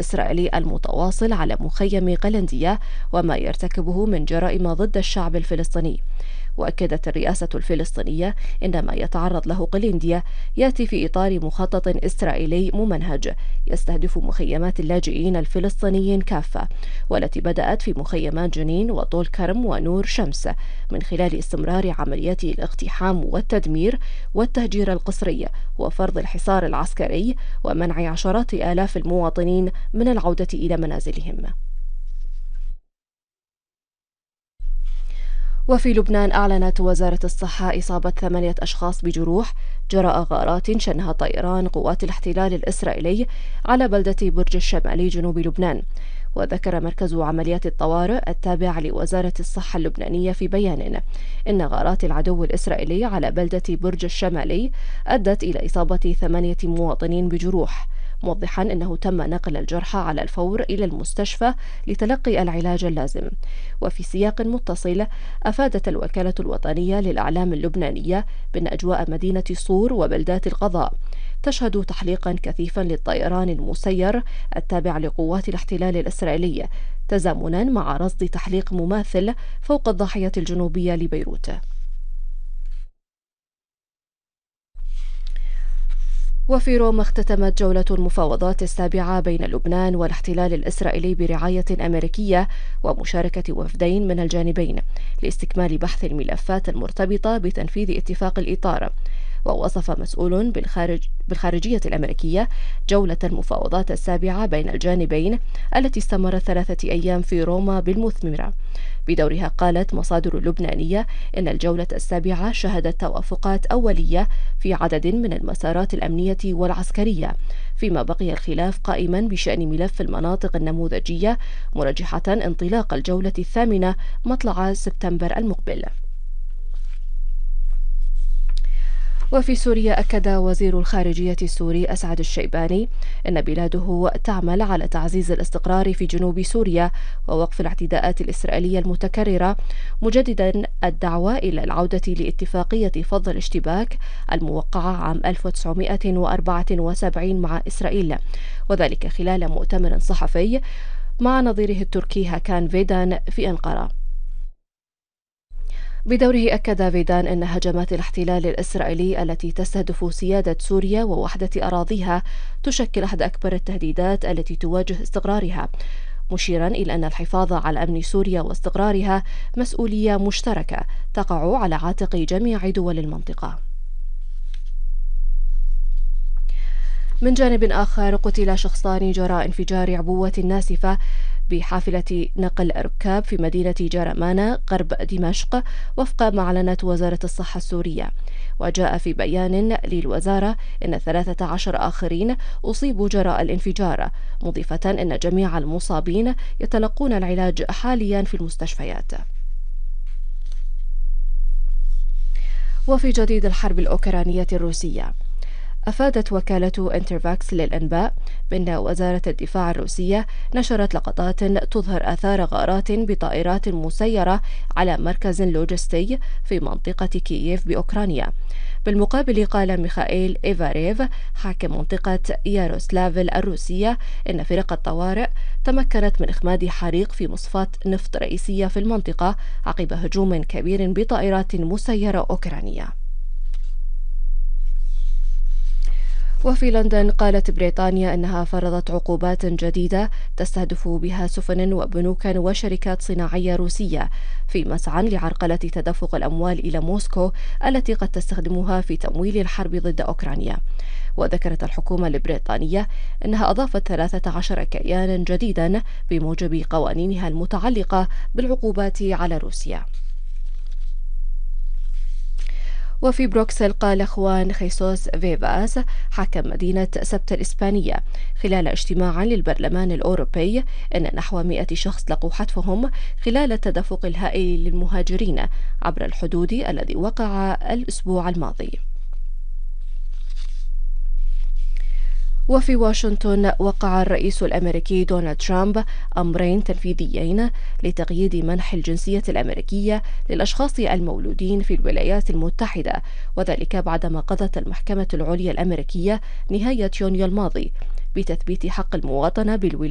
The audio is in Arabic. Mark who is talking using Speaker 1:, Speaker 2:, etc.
Speaker 1: الإسرائيلي المتواصل على مخيم قلندية وما يرتكبه من جرائم ضد الشعب الفلسطيني. وأكدت الرئاسة الفلسطينية إن ما يتعرض له قلندية يأتي في إطار مخطط إسرائيلي ممنهج يستهدف مخيمات اللاجئين الفلسطينيين كافة، والتي بدأت في مخيمات جنين وطول كرم ونور شمس، من خلال استمرار عمليات الاقتحام والتدمير والتهجير القسري وفرض الحصار العسكري ومنع عشرات آلاف المواطنين من العودة إلى منازلهم. وفي لبنان أعلنت وزارة الصحة إصابة 8 أشخاص بجروح جراء غارات شنها طيران قوات الاحتلال الإسرائيلي على بلدة برج الشمالي جنوب لبنان. وذكر مركز عمليات الطوارئ التابع لوزارة الصحة اللبنانية في بيان إن غارات العدو الإسرائيلي على بلدة برج الشمالي أدت إلى إصابة 8 مواطنين بجروح، موضحا أنه تم نقل الجرحى على الفور إلى المستشفى لتلقي العلاج اللازم. وفي سياق متصل، أفادت الوكالة الوطنية للأعلام اللبنانية بأن أجواء مدينة صور وبلدات القضاء تشهد تحليقا كثيفا للطيران المسير التابع لقوات الاحتلال الإسرائيلي، تزامنا مع رصد تحليق مماثل فوق الضاحية الجنوبية لبيروت. وفي روما اختتمت جولة المفاوضات السابعة بين لبنان والاحتلال الإسرائيلي برعاية أمريكية ومشاركة وفدين من الجانبين لاستكمال بحث الملفات المرتبطة بتنفيذ اتفاق الإطار. ووصف مسؤول بالخارجية الأمريكية جولة المفاوضات السابعة بين الجانبين التي استمرت 3 أيام في روما بالمثمرة. بدورها قالت مصادر لبنانية إن الجولة السابعة شهدت توافقات أولية في عدد من المسارات الأمنية والعسكرية، فيما بقي الخلاف قائما بشأن ملف المناطق النموذجية، مرجحة انطلاق الجولة الثامنة مطلع سبتمبر المقبل. وفي سوريا أكد وزير الخارجية السوري أسعد الشيباني أن بلاده تعمل على تعزيز الاستقرار في جنوب سوريا ووقف الاعتداءات الإسرائيلية المتكررة، مجددا الدعوة إلى العودة لاتفاقية فض الاشتباك الموقعة عام 1974 مع إسرائيل، وذلك خلال مؤتمر صحفي مع نظيره التركي هاكان فيدان في أنقرة. بدوره أكد فيدان أن هجمات الاحتلال الإسرائيلي التي تستهدف سيادة سوريا ووحدة أراضيها تشكل أحد أكبر التهديدات التي تواجه استقرارها، مشيرا إلى أن الحفاظ على أمن سوريا واستقرارها مسؤولية مشتركة تقع على عاتق جميع دول المنطقة. من جانب آخر، قتل شخصان جراء انفجار عبوة ناسفة بحافلة نقل ركاب في مدينة جرمانة غرب دمشق، وفق ما أعلنت وزارة الصحة السورية. وجاء في بيان للوزارة أن 13 آخرين أصيبوا جراء الانفجار، مضيفة أن جميع المصابين يتلقون العلاج حاليا في المستشفيات. وفي جديد الحرب الأوكرانية الروسية، أفادت وكالة انترفاكس للأنباء بأن وزارة الدفاع الروسية نشرت لقطات تظهر آثار غارات بطائرات مسيرة على مركز لوجستي في منطقة كييف بأوكرانيا. بالمقابل، قال ميخائيل إيفاريف حاكم منطقة ياروسلافل الروسية إن فرق الطوارئ تمكنت من إخماد حريق في مصفاة نفط رئيسية في المنطقة عقب هجوم كبير بطائرات مسيرة أوكرانية. وفي لندن، قالت بريطانيا أنها فرضت عقوبات جديدة تستهدف بها سفن وبنوكا وشركات صناعية روسية في مسعى لعرقلة تدفق الأموال إلى موسكو التي قد تستخدمها في تمويل الحرب ضد أوكرانيا. وذكرت الحكومة البريطانية أنها أضافت 13 كيانا جديدا بموجب قوانينها المتعلقة بالعقوبات على روسيا. وفي بروكسل، قال خوان خيسوس فيفاس حاكم مدينة سبتة الإسبانية خلال اجتماع للبرلمان الأوروبي أن نحو 100 شخص لقوا حتفهم خلال التدفق الهائل للمهاجرين عبر الحدود الذي وقع الأسبوع الماضي. وفي واشنطن، وقع الرئيس الأمريكي دونالد ترامب أمرين تنفيذيين لتقييد منح الجنسية الأمريكية للأشخاص المولودين في الولايات المتحدة، وذلك بعدما قضت المحكمة العليا الأمريكية نهاية يونيو الماضي بتثبيت حق المواطنة بالولايات